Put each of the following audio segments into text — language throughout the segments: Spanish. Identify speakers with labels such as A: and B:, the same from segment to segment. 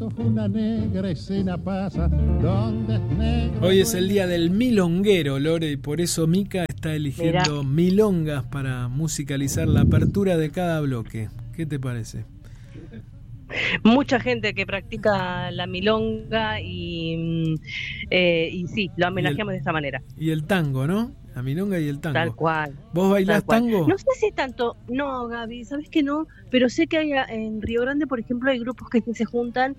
A: una negra escena pasa, donde es negro.
B: Hoy es el día del milonguero, Lore, y por eso Mica está eligiendo milongas para musicalizar la apertura de cada bloque. ¿Qué te parece?
C: Mucha gente que practica la milonga y sí, lo homenajeamos de esta manera.
B: Y el tango, ¿no? La milonga y el tango.
C: Tal cual.
B: ¿Vos bailás tango?
C: No sé si tanto, no, Gaby, ¿sabes que no? Pero sé que hay en Río Grande, por ejemplo, hay grupos que se juntan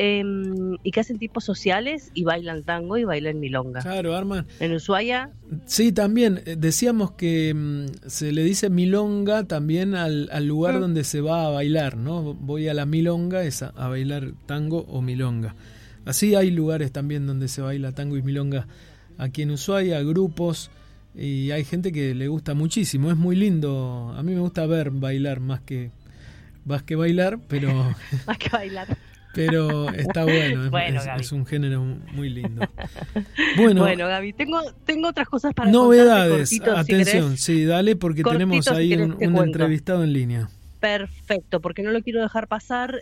C: y que hacen tipos sociales y bailan tango y bailan milonga.
B: Claro, Arman.
C: ¿En Ushuaia?
B: Sí, también. Decíamos que se le dice milonga también al lugar donde se va a bailar, ¿no? Voy a la milonga, es a bailar tango o milonga. Así hay lugares también donde se baila tango y milonga. Aquí en Ushuaia, grupos, y hay gente que le gusta muchísimo. Es muy lindo. A mí me gusta ver bailar más que bailar, pero
C: Más que bailar.
B: pero está bueno.
C: Bueno,
B: es un género muy lindo.
C: Bueno, Gaby, tengo otras cosas para
B: novedades.
C: Cortito,
B: Atención,
C: si
B: sí, dale, porque
C: cortito,
B: tenemos ahí
C: si
B: un entrevistado en línea.
C: Perfecto, porque no lo quiero dejar pasar.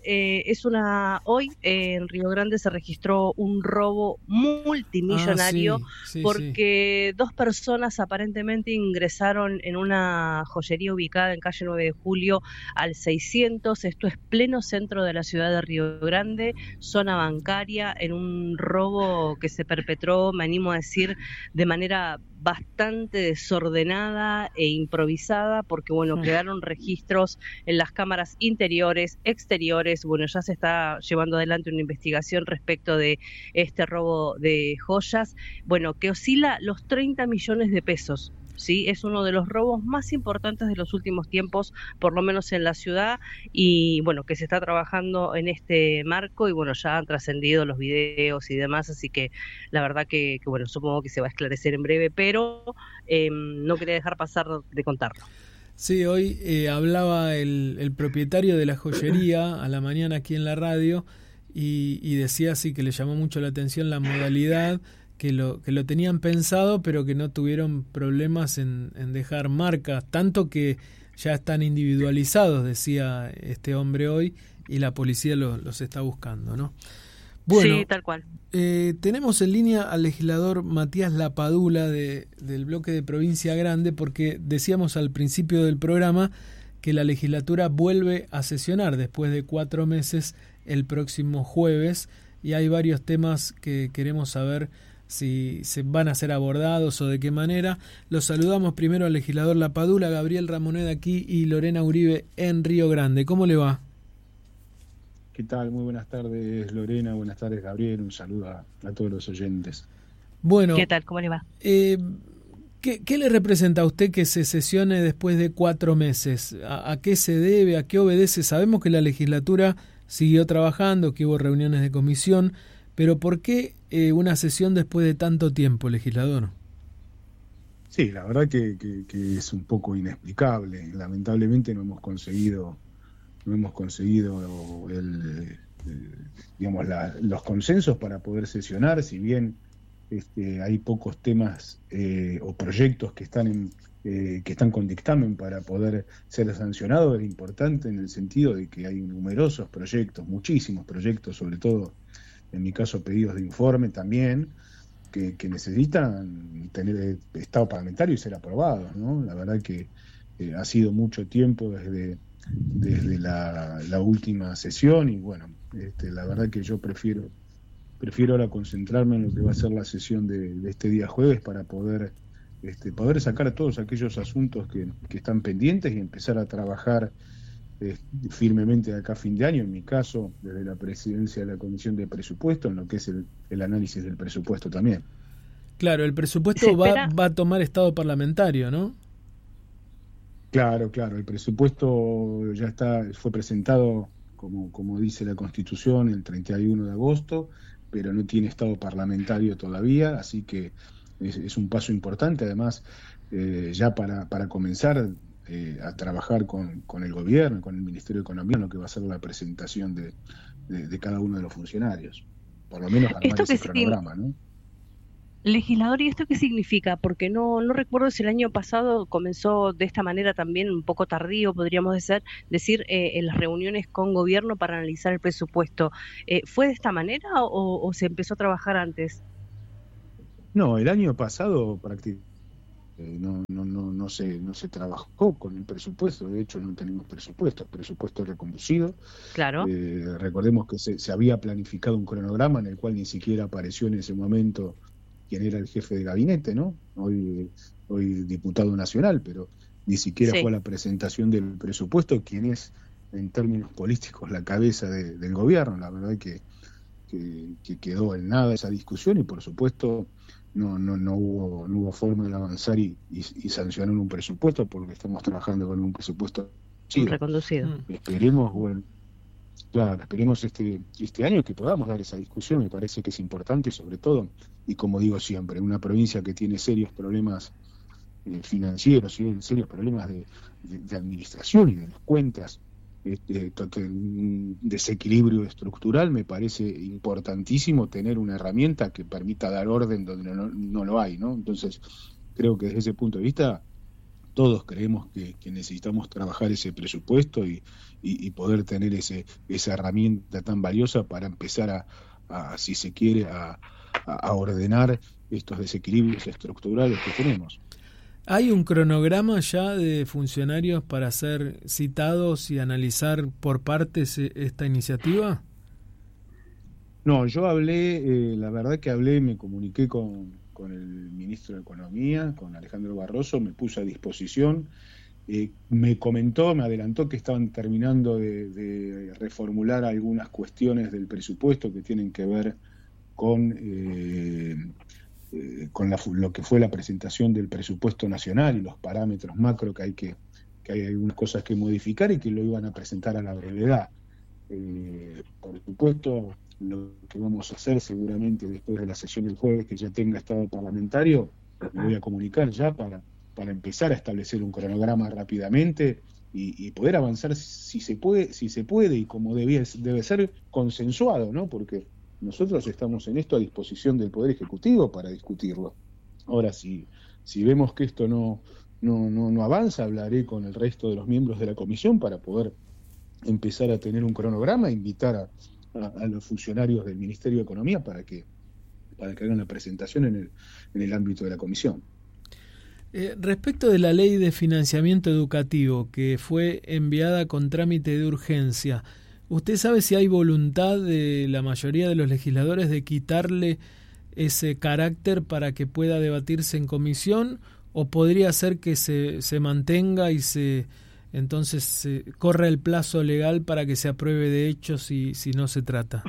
C: Hoy en Río Grande se registró un robo multimillonario porque dos personas aparentemente ingresaron en una joyería ubicada en calle 9 de Julio al 600. Esto es pleno centro de la ciudad de Río Grande, zona bancaria, en un robo que se perpetró, me animo a decir, de manera bastante desordenada e improvisada, porque quedaron registros en las cámaras interiores, exteriores. Ya se está llevando adelante una investigación respecto de este robo de joyas, que oscila los 30 millones de pesos. Sí, es uno de los robos más importantes de los últimos tiempos, por lo menos en la ciudad, y que se está trabajando en este marco, y ya han trascendido los videos y demás, así que la verdad que supongo que se va a esclarecer en breve, pero no quería dejar pasar de contarlo.
B: Sí, hoy hablaba el propietario de la joyería a la mañana aquí en la radio y decía así que le llamó mucho la atención la modalidad, que lo tenían pensado, pero que no tuvieron problemas en dejar marcas, tanto que ya están individualizados, decía este hombre hoy, y la policía los está buscando, ¿no? Bueno,
C: sí, tal cual.
B: Tenemos en línea al legislador Matías Lapadula del bloque de Provincia Grande, porque decíamos al principio del programa que la legislatura vuelve a sesionar después de 4 meses el próximo jueves, y hay varios temas que queremos saber si se van a ser abordados o de qué manera. Los saludamos primero al legislador Lapadula, Gabriel Ramoneda aquí y Lorena Uribe en Río Grande. ¿Cómo le va?
D: ¿Qué tal? Muy buenas tardes, Lorena. Buenas tardes, Gabriel. Un saludo a todos los oyentes.
B: Bueno,
C: ¿qué tal? ¿Cómo le va?
B: ¿Qué le representa a usted que se sesione después de 4 meses? ¿A qué se debe? ¿A qué obedece? Sabemos que la legislatura siguió trabajando, que hubo reuniones de comisión, pero ¿por qué una sesión después de tanto tiempo, legislador?
D: Sí, la verdad que es un poco inexplicable. Lamentablemente no hemos conseguido los consensos para poder sesionar, si bien hay pocos temas o proyectos que están con dictamen para poder ser sancionados. Es importante en el sentido de que hay numerosos proyectos, muchísimos proyectos, sobre todo en mi caso pedidos de informe también, que necesitan tener estado parlamentario y ser aprobados, ¿no? La verdad que ha sido mucho tiempo desde la última sesión, y la verdad que yo prefiero ahora concentrarme en lo que va a ser la sesión de este día jueves, para poder sacar todos aquellos asuntos que están pendientes y empezar a trabajar firmemente de acá a fin de año, en mi caso desde la presidencia de la Comisión de Presupuesto, en lo que es el análisis del presupuesto también.
B: Claro, el presupuesto va a tomar estado parlamentario, ¿no?
D: Claro, el presupuesto ya fue presentado, como dice la Constitución, el 31 de agosto, pero no tiene estado parlamentario todavía, así que es un paso importante, además, ya para comenzar a trabajar con el gobierno, con el Ministerio de Economía, en lo que va a ser la presentación de cada uno de los funcionarios, por lo menos armar ese cronograma, ¿no?
C: Legislador, ¿y esto qué significa? Porque no recuerdo si el año pasado comenzó de esta manera también, un poco tardío, podríamos decir, en las reuniones con gobierno para analizar el presupuesto. ¿Fue de esta manera o se empezó a trabajar antes?
D: No, el año pasado prácticamente no se trabajó con el presupuesto, de hecho no tenemos presupuesto, el presupuesto reconducido.
C: Claro.
D: Recordemos que se había planificado un cronograma en el cual ni siquiera apareció en ese momento quien era el jefe de gabinete, ¿no? Hoy diputado nacional, pero ni siquiera
C: Sí.
D: fue a la presentación del presupuesto quien es en términos políticos la cabeza del gobierno. La verdad que quedó en nada esa discusión y por supuesto no hubo forma de avanzar y sancionar un presupuesto porque estamos trabajando con un presupuesto
C: Reconducido.
D: Esperemos, bueno, claro, esperemos este año que podamos dar esa discusión, me parece que es importante, sobre todo, y como digo siempre, en una provincia que tiene serios problemas financieros, serios problemas de administración y de las cuentas, un desequilibrio estructural, me parece importantísimo tener una herramienta que permita dar orden donde no lo hay, ¿no? Entonces, creo que desde ese punto de vista todos creemos que necesitamos trabajar ese presupuesto y poder tener esa herramienta tan valiosa para empezar si se quiere, a ordenar estos desequilibrios estructurales que tenemos.
B: ¿Hay un cronograma ya de funcionarios para ser citados y analizar por partes esta iniciativa?
D: No, yo hablé, la verdad que me comuniqué con el ministro de Economía, con Alejandro Barroso, me puse a disposición, me adelantó que estaban terminando de reformular algunas cuestiones del presupuesto que tienen que ver con lo que fue la presentación del presupuesto nacional y los parámetros macro que hay algunas cosas que modificar y que lo iban a presentar a la brevedad. Por supuesto, lo que vamos a hacer seguramente después de la sesión del jueves, que ya tenga estado parlamentario, me voy a comunicar ya para empezar a establecer un cronograma rápidamente y poder avanzar si se puede y como debe ser consensuado, ¿no? Porque nosotros estamos en esto a disposición del Poder Ejecutivo para discutirlo. Ahora, si vemos que esto no avanza, hablaré con el resto de los miembros de la comisión para poder empezar a tener un cronograma, invitar a los funcionarios del Ministerio de Economía para que hagan la presentación en el ámbito de la comisión.
B: Respecto de la ley de financiamiento educativo que fue enviada con trámite de urgencia, ¿usted sabe si hay voluntad de la mayoría de los legisladores de quitarle ese carácter para que pueda debatirse en comisión o podría ser que se mantenga y entonces se corra el plazo legal para que se apruebe de hecho si no se trata?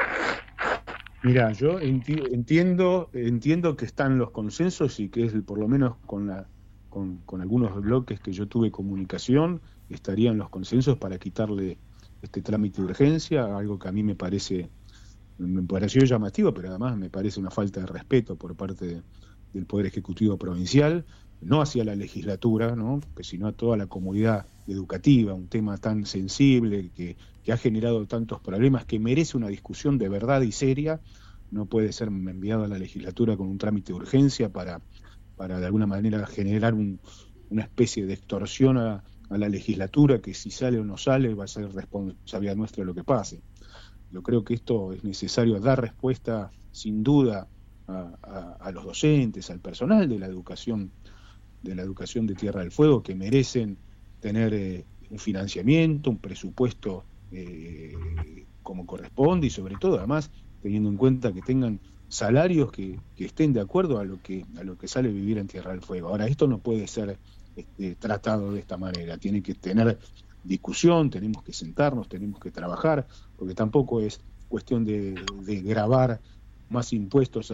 D: Mira, yo entiendo que están los consensos y que es por lo menos con algunos bloques que yo tuve comunicación estarían los consensos para quitarle este trámite de urgencia, algo que a mí me pareció llamativo, pero además me parece una falta de respeto por parte del Poder Ejecutivo Provincial, no hacia la legislatura, ¿no?, sino a toda la comunidad educativa, un tema tan sensible que ha generado tantos problemas, que merece una discusión de verdad y seria. No puede ser enviado a la legislatura con un trámite de urgencia para de alguna manera generar una especie de extorsión a la legislatura, que si sale o no sale va a ser responsabilidad nuestra lo que pase. Yo creo que esto es necesario dar respuesta sin duda a los docentes, al personal de la educación de Tierra del Fuego, que merecen tener un financiamiento, un presupuesto como corresponde y sobre todo además teniendo en cuenta que tengan salarios que estén de acuerdo a lo que sale vivir en Tierra del Fuego. Ahora, esto no puede ser tratado de esta manera, tiene que tener discusión, tenemos que sentarnos, tenemos que trabajar, porque tampoco es cuestión de gravar más impuestos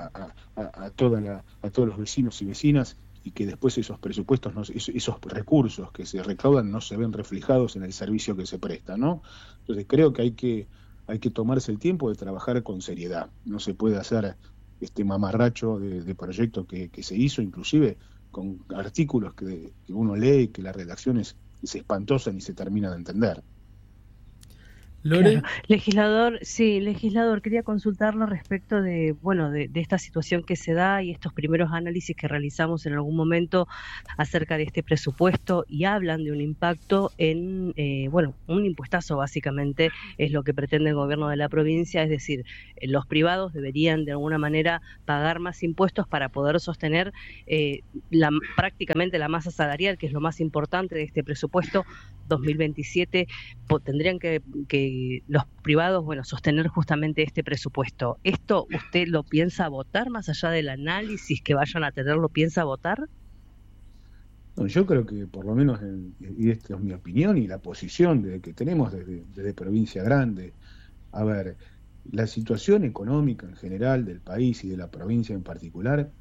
D: a todos los vecinos y vecinas y que después esos presupuestos, esos recursos que se recaudan no se ven reflejados en el servicio que se presta, ¿no? Entonces creo que hay que tomarse el tiempo de trabajar con seriedad. No se puede hacer este mamarracho de proyecto que se hizo, inclusive con artículos que uno lee y que la redacción es espantosa ni se termina de entender.
B: Lore.
C: Claro. Legislador, quería consultarlo respecto de, bueno, de esta situación que se da y estos primeros análisis que realizamos en algún momento acerca de este presupuesto y hablan de un impacto en, bueno, un impuestazo básicamente es lo que pretende el gobierno de la provincia, es decir, los privados deberían de alguna manera pagar más impuestos para poder sostener prácticamente la masa salarial, que es lo más importante de este presupuesto 2027, tendrían que los privados, bueno, sostener justamente este presupuesto. ¿Esto usted lo piensa votar, más allá del análisis que vayan a tener, lo piensa votar?
D: No, yo creo que por lo menos, y esta es mi opinión y la posición que tenemos desde Provincia Grande, a ver, la situación económica en general del país y de la provincia en particular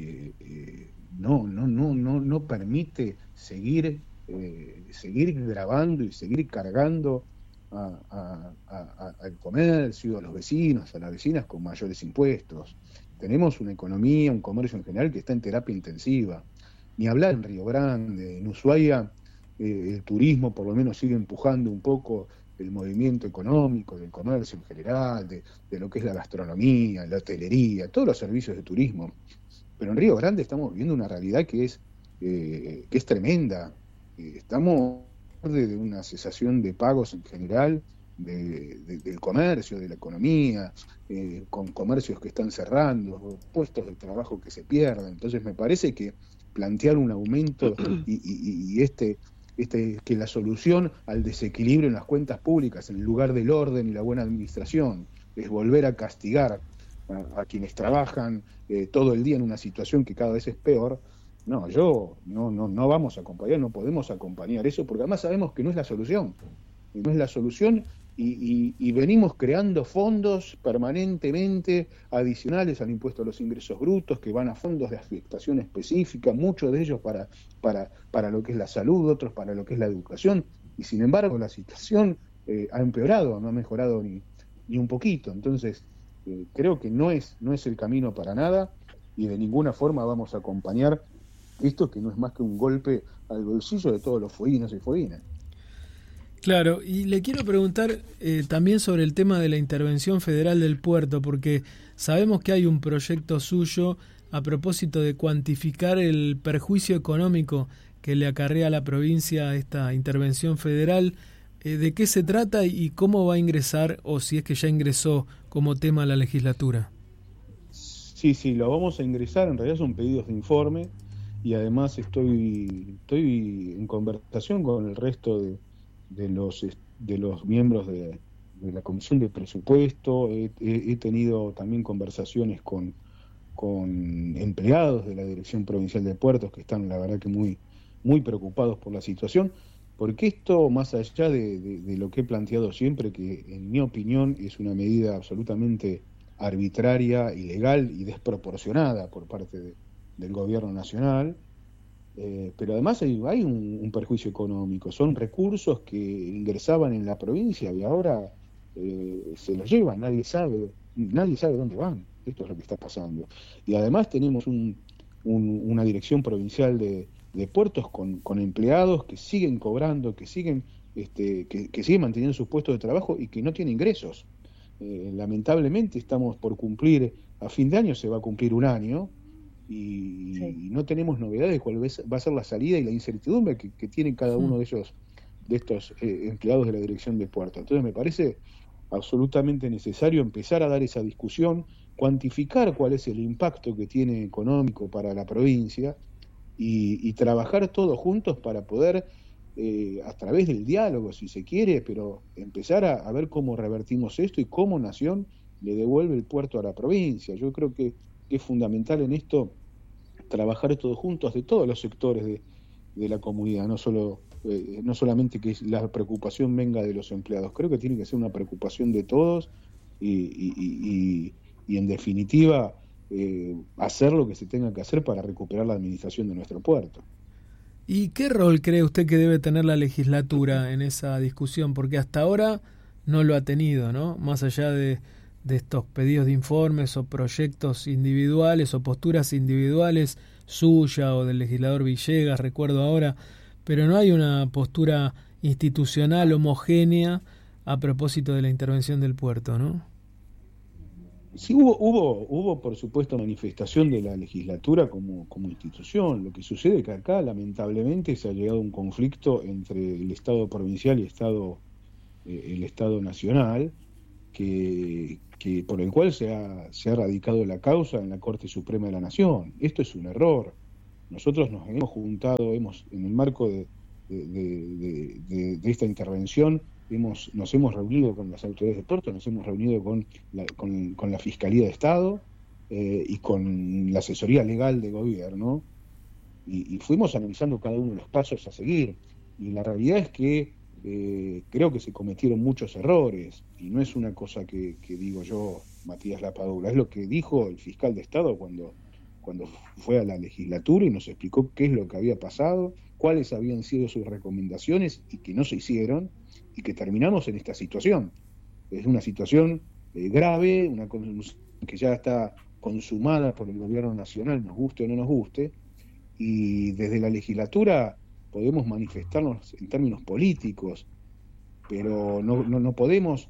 D: no permite seguir grabando y seguir cargando al comercio, a los vecinos, a las vecinas con mayores impuestos. Tenemos una economía, un comercio en general que está en terapia intensiva. Ni hablar en Río Grande, en Ushuaia, el turismo por lo menos sigue empujando un poco el movimiento económico, del comercio en general, de lo que es la gastronomía, la hotelería, todos los servicios de turismo. Pero en Río Grande estamos viviendo una realidad que es tremenda. Estamos de una cesación de pagos en general del comercio, de la economía, con comercios que están cerrando, puestos de trabajo que se pierden. Entonces me parece que plantear un aumento y que la solución al desequilibrio en las cuentas públicas, en lugar del orden y la buena administración, es volver a castigar a quienes trabajan todo el día en una situación que cada vez es peor. No vamos a acompañar, no podemos acompañar eso, porque además sabemos que no es la solución. No es la solución y venimos creando fondos permanentemente adicionales al impuesto a los ingresos brutos, que van a fondos de afectación específica, muchos de ellos para lo que es la salud, otros para lo que es la educación, y sin embargo la situación ha empeorado, no ha mejorado ni un poquito. Entonces creo que no es el camino para nada, y de ninguna forma vamos a acompañar esto, que no es más que un golpe al bolsillo de todos los fueguinos y fueguinas.
B: Claro, y le quiero preguntar también sobre el tema de la intervención federal del puerto, porque sabemos que hay un proyecto suyo a propósito de cuantificar el perjuicio económico que le acarrea a la provincia esta intervención federal. ¿De qué se trata y cómo va a ingresar, o si es que ya ingresó como tema a la legislatura?
D: Sí, lo vamos a ingresar. En realidad son pedidos de informe, y además estoy en conversación con el resto de los miembros de la Comisión de Presupuesto. He tenido también conversaciones con empleados de la Dirección Provincial de Puertos, que están, la verdad, que muy preocupados por la situación, porque esto, más allá de lo que he planteado siempre, que en mi opinión es una medida absolutamente arbitraria, ilegal y desproporcionada por parte del gobierno nacional, pero además hay un perjuicio económico. Son recursos que ingresaban en la provincia y ahora se los llevan, nadie sabe dónde van. Esto es lo que está pasando. Y además tenemos una dirección provincial de puertos con empleados que siguen cobrando, que siguen manteniendo sus puestos de trabajo y que no tienen ingresos. Lamentablemente estamos por cumplir, a fin de año se va a cumplir un año, y no tenemos novedades de cuál va a ser la salida y la incertidumbre que tiene cada uno de estos empleados de la dirección de puertos. Entonces me parece absolutamente necesario empezar a dar esa discusión, cuantificar cuál es el impacto que tiene económico para la provincia y trabajar todos juntos para poder, a través del diálogo, si se quiere, pero empezar a ver cómo revertimos esto y cómo Nación le devuelve el puerto a la provincia. Yo creo que es fundamental en esto trabajar todos juntos, de todos los sectores de la comunidad, no solamente que la preocupación venga de los empleados. Creo que tiene que ser una preocupación de todos y en definitiva hacer lo que se tenga que hacer para recuperar la administración de nuestro puerto.
B: ¿Y qué rol cree usted que debe tener la legislatura en esa discusión? Porque hasta ahora no lo ha tenido, ¿no? Más allá de estos pedidos de informes o proyectos individuales o posturas individuales suya o del legislador Villegas, recuerdo ahora, pero no hay una postura institucional homogénea a propósito de la intervención del puerto, ¿no?
D: Sí, hubo por supuesto manifestación de la legislatura como institución. Lo que sucede es que acá lamentablemente se ha llegado a un conflicto entre el Estado provincial y el Estado nacional, que por el cual se ha radicado la causa en la Corte Suprema de la Nación. Esto es un error. Nosotros nos hemos juntado, en el marco de esta intervención, nos hemos reunido con las autoridades de puerto, nos hemos reunido con la Fiscalía de Estado y con la asesoría legal de gobierno, y fuimos analizando cada uno de los pasos a seguir. Y la realidad es que creo que se cometieron muchos errores, y no es una cosa que digo yo, Matías Lapadula, es lo que dijo el fiscal de Estado cuando fue a la legislatura y nos explicó qué es lo que había pasado, cuáles habían sido sus recomendaciones y que no se hicieron, y que terminamos en esta situación. Es una situación grave, una que ya está consumada por el gobierno nacional, nos guste o no nos guste, y desde la legislatura podemos manifestarnos en términos políticos, pero no podemos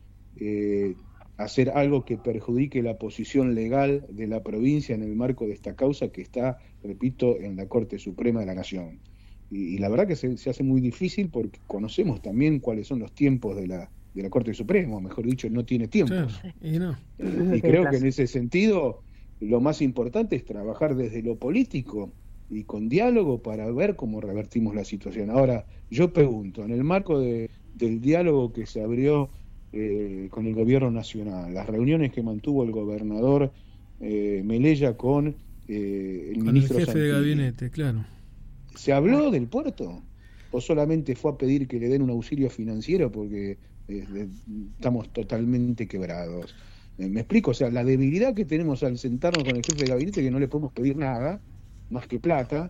D: hacer algo que perjudique la posición legal de la provincia en el marco de esta causa que está, repito, en la Corte Suprema de la Nación. Y la verdad que se hace muy difícil porque conocemos también cuáles son los tiempos de la Corte Suprema, o mejor dicho, no tiene tiempos.
B: Sí,
D: y creo que en ese sentido lo más importante es trabajar desde lo político y con diálogo para ver cómo revertimos la situación. Ahora, yo pregunto, en el marco del diálogo que se abrió con el gobierno nacional, las reuniones que mantuvo el gobernador Melella con el ministro
B: jefe
D: Santini,
B: de gabinete, claro.
D: ¿Se habló del puerto? ¿O solamente fue a pedir que le den un auxilio financiero porque estamos totalmente quebrados? ¿Me explico? O sea, la debilidad que tenemos al sentarnos con el jefe de gabinete, que no le podemos pedir nada más que plata,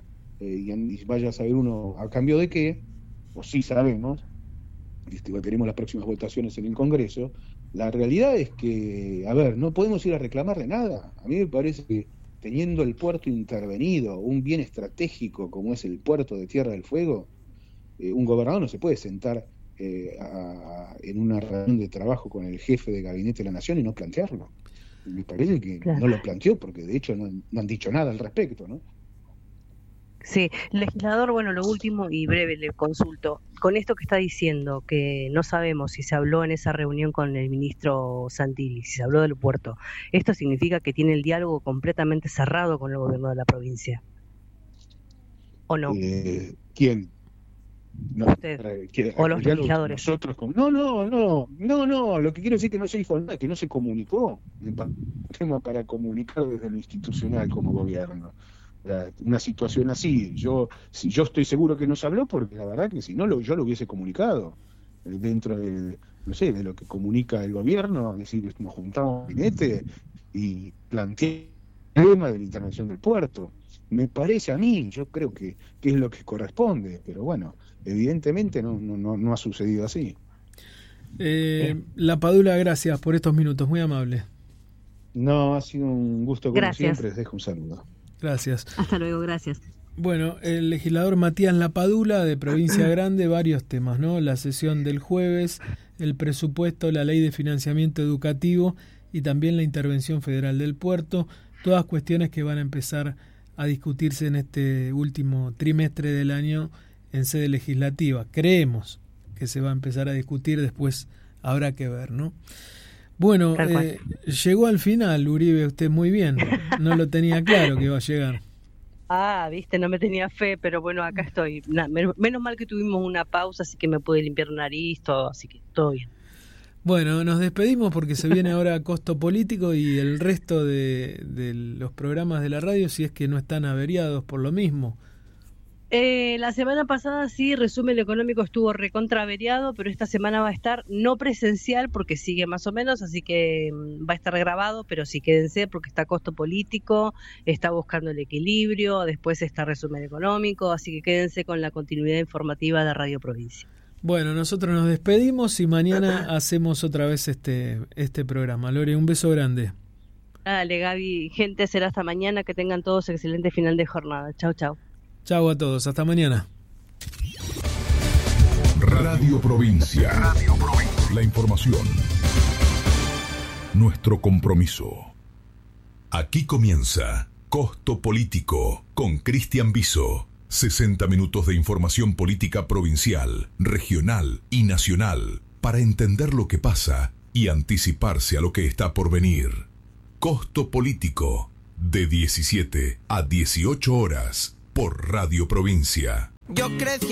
D: y vaya a saber uno a cambio de qué, o sí sabemos, tenemos las próximas votaciones en el Congreso. La realidad es que, no podemos ir a reclamarle nada. A mí me parece que teniendo el puerto intervenido, un bien estratégico como es el puerto de Tierra del Fuego, un gobernador no se puede sentar en una reunión de trabajo con el jefe de gabinete de la Nación y no plantearlo. Me parece que no lo planteó, porque de hecho no han dicho nada al respecto, ¿no?
C: Sí, legislador, bueno, lo último y breve le consulto. Con esto que está diciendo, que no sabemos si se habló en esa reunión con el ministro Santilli, si se habló del puerto, ¿esto significa que tiene el diálogo completamente cerrado con el gobierno de la provincia? ¿O no?
D: ¿Quién?
C: No, usted. ¿O los legisladores?
D: Nosotros, no, lo que quiero decir es que no se dijo nada, que no se comunicó. Tenemos para comunicar desde lo institucional como gobierno. Una situación así, yo estoy seguro que no se habló, porque la verdad que si no yo lo hubiese comunicado dentro de lo que comunica el gobierno, es decir, nos juntamos en gabinete y planteé el tema de la intervención del puerto. Me parece a mí, yo creo que es lo que corresponde, pero bueno, evidentemente no ha sucedido así.
B: Lapadula, gracias por estos minutos, muy amable.
D: No, ha sido un gusto como
C: Gracias.
D: siempre, les dejo un saludo.
B: Gracias.
C: Hasta luego, gracias.
B: Bueno, el legislador Matías Lapadula de Provincia Grande, varios temas, ¿no? La sesión del jueves, el presupuesto, la ley de financiamiento educativo y también la intervención federal del puerto, todas cuestiones que van a empezar a discutirse en este último trimestre del año en sede legislativa. Creemos que se va a empezar a discutir, después habrá que ver, ¿no? Bueno, llegó al final, Uribe, usted muy bien. No lo tenía claro que iba a llegar.
C: Viste, no me tenía fe, pero bueno, acá estoy. Menos mal que tuvimos una pausa, así que me pude limpiar la nariz, todo, así que todo bien.
B: Bueno, nos despedimos porque se viene ahora Costo Político y el resto de los programas de la radio, si es que no están averiados por lo mismo.
C: La semana pasada sí, Resumen Económico estuvo recontraaveriado, pero esta semana va a estar no presencial porque sigue más o menos, así que va a estar grabado, pero sí quédense porque está Costo Político, está buscando el equilibrio, después está Resumen Económico, así que quédense con la continuidad informativa de Radio Provincia.
B: Bueno, nosotros nos despedimos y mañana hacemos otra vez este programa. Lore, un beso grande.
C: Dale, Gaby, gente, será hasta mañana, que tengan todos excelente final de jornada. Chau, chau.
B: Chau a todos, hasta mañana.
E: Radio Provincia. La información. Nuestro compromiso. Aquí comienza Costo Político con Cristian Viso. 60 minutos de información política provincial, regional y nacional para entender lo que pasa y anticiparse a lo que está por venir. Costo Político, de 17 a 18 horas por Radio Provincia.
F: Yo crecí